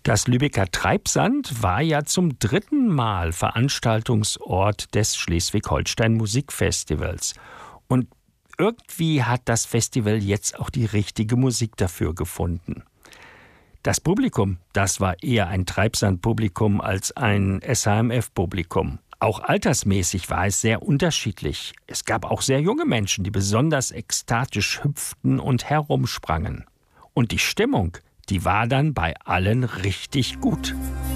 Das Lübecker Treibsand war ja zum 3. Mal Veranstaltungsort des Schleswig-Holstein Musikfestivals. Und irgendwie hat das Festival jetzt auch die richtige Musik dafür gefunden. Das Publikum, das war eher ein Treibsand-Publikum als ein SHMF-Publikum. Auch altersmäßig war es sehr unterschiedlich. Es gab auch sehr junge Menschen, die besonders ekstatisch hüpften und herumsprangen. Und die Stimmung, die war dann bei allen richtig gut.